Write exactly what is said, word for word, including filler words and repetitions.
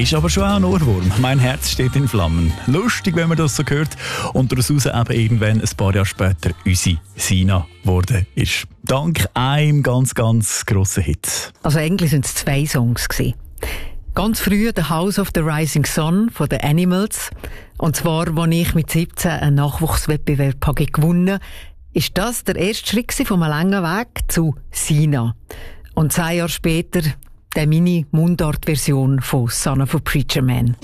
Ist aber schon auch ein Ohrwurm. Mein Herz steht in Flammen. Lustig, wenn man das so hört. Und daraus eben irgendwann ein paar Jahre später unsere Sina geworden ist. Dank einem ganz, ganz grossen Hit. Also eigentlich sind es zwei Songs gewesen. Ganz früh «The House of the Rising Sun» von den Animals. Und zwar, als ich mit siebzehn einen Nachwuchswettbewerb habe gewonnen habe, ist das der erste Schritt von einem langen Weg zu Sina. Und zwei Jahre später die Mini-Mundart-Version von «Son of a Preacher Man».